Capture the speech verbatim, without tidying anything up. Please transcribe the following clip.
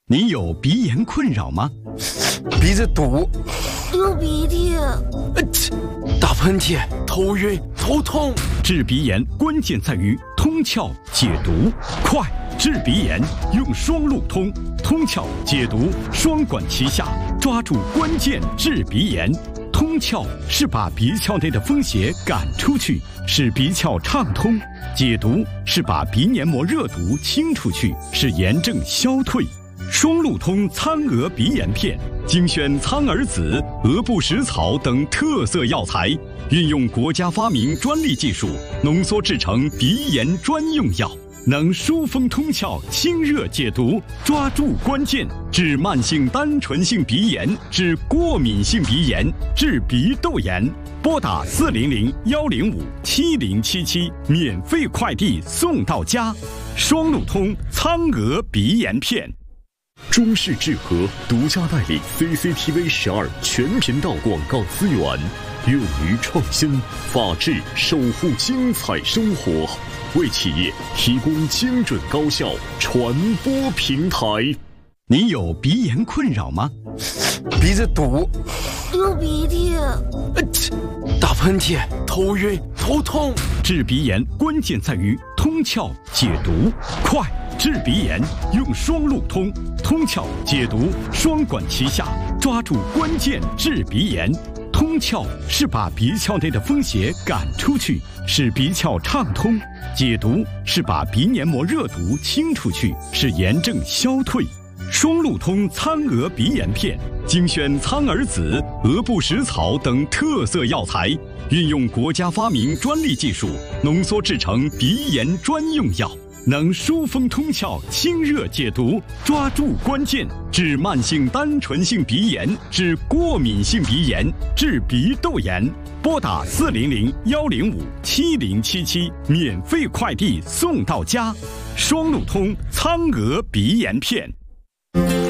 你有鼻炎困扰吗？ 鼻子堵， 流鼻涕， 呃，打喷嚏，头晕，头痛。 治鼻炎关键在于通窍解毒，快治鼻炎用双路通，通窍解毒双管齐下，抓住关键治鼻炎。通窍是把鼻窍内的风邪赶出去，使鼻窍畅通；解毒是把鼻黏膜热毒清出去，使炎症消退。双路通苍娥鼻炎片，精选苍耳子、鹅不食草等特色药材，运用国家发明专利技术，浓缩制成鼻炎专用药，能疏风通窍、清热解毒，抓住关键，治慢性单纯性鼻炎，治过敏性鼻炎，治鼻窦炎。拨打四零零幺零五七零七七，免费快递送到家。双路通苍娥鼻炎片。 中视智和独家代理 C C T V 十二全频道广告资源，勇于创新，法治守护精彩生活，为企业提供精准高效传播平台。 你有鼻炎困扰吗？ 鼻子堵， 流鼻涕， 呃，打喷嚏，头晕，头痛。 治鼻炎关键在于通窍解毒，快治鼻炎用双路通，通窍解毒双管齐下，抓住关键治鼻炎。通窍是把鼻窍内的风邪赶出去，使鼻窍畅通；解毒是把鼻黏膜热毒清出去，使炎症消退。双路通苍娥鼻炎片，精选苍耳子、鹅不食草等特色药材，运用国家发明专利技术，浓缩制成鼻炎专用药，能疏风通窍、清热解毒，抓住关键，治慢性单纯性鼻炎，治过敏性鼻炎，治鼻窦炎。拨打四零零幺零五七零七七，免费快递送到家。双路通苍娥鼻炎片。